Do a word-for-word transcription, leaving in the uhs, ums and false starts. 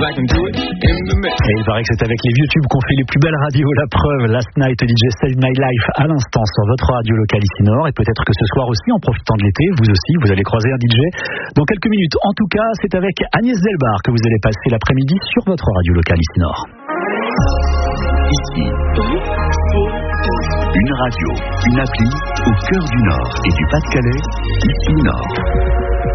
I can do it in the mix. Et il paraît que c'est avec les vieux tubes qu'on fait les plus belles radios. La preuve, Last Night, D J Save My Life à l'instant sur votre radio locale ici Nord. Et peut-être que ce soir aussi, en profitant de l'été, vous aussi, vous allez croiser un D J dans quelques minutes. En tout cas, c'est avec Agnès Delbar que vous allez passer l'après-midi sur votre radio locale ici Nord. Ici, une radio, une appli au cœur du Nord et du Pas-de-Calais, ici Nord.